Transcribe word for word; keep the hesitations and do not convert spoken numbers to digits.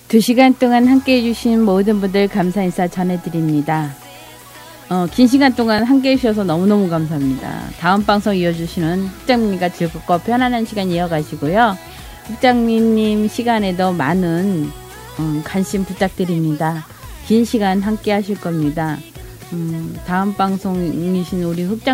두 시간 동안 함께해 주신 모든 분들 감사 인사 전해드립니다. 어, 긴 시간 동안 함께해 주셔서 너무너무 감사합니다. 다음 방송 이어주시는 흑장미님과 즐겁고 편안한 시간 이어가시고요. 흑장미님 시간에도 많은 음, 관심 부탁드립니다. 긴 시간 함께 하실 겁니다. 음, 다음 방송이신 우리 흑장